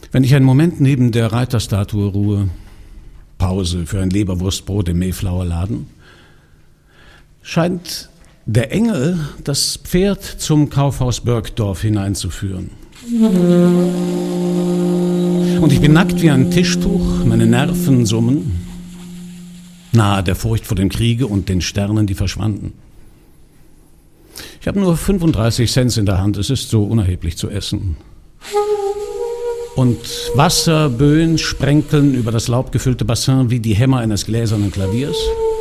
Wenn ich einen Moment neben der Reiterstatue ruhe, Pause für ein Leberwurstbrot im Mayflower-Laden, scheint der Engel das Pferd zum Kaufhaus Bergdorf hineinzuführen. Und ich bin nackt wie ein Tischtuch, meine Nerven summen, nahe der Furcht vor dem Kriege und den Sternen, die verschwanden. Ich habe nur 35 Cent in der Hand, es ist so unerheblich zu essen. Und Wasserböen sprenkeln über das laubgefüllte Bassin wie die Hämmer eines gläsernen Klaviers.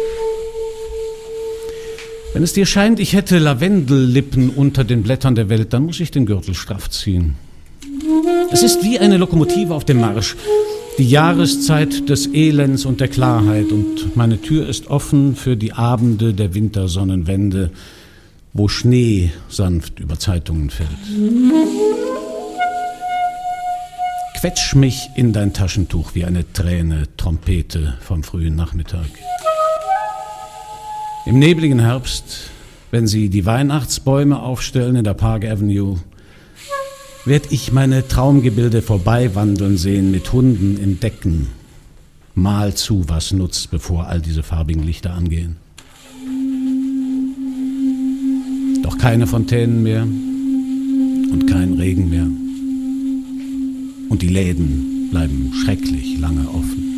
Wenn es dir scheint, ich hätte Lavendellippen unter den Blättern der Welt, dann muss ich den Gürtel straff ziehen. Es ist wie eine Lokomotive auf dem Marsch, die Jahreszeit des Elends und der Klarheit, und meine Tür ist offen für die Abende der Wintersonnenwende, wo Schnee sanft über Zeitungen fällt. Quetsch mich in dein Taschentuch wie eine Träne, Trompete vom frühen Nachmittag. Im nebligen Herbst, wenn sie die Weihnachtsbäume aufstellen in der Park Avenue, werd ich meine Traumgebilde vorbeiwandeln sehen mit Hunden in Decken. Mal zu, was nutzt, bevor all diese farbigen Lichter angehen. Doch keine Fontänen mehr und kein Regen mehr. Und die Läden bleiben schrecklich lange offen.